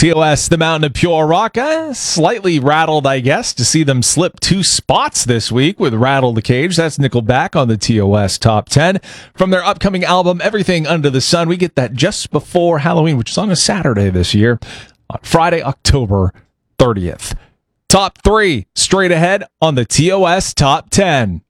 TOS, the Mountain of Pure Rock. Slightly rattled, I guess, to see them slip 2 spots this week with Rattle the Cage. That's Nickelback on the TOS Top 10. From their upcoming album, Everything Under the Sun, we get that just before Halloween, which is on a Saturday this year, on Friday, October 30th. Top 3 straight ahead on the TOS Top 10.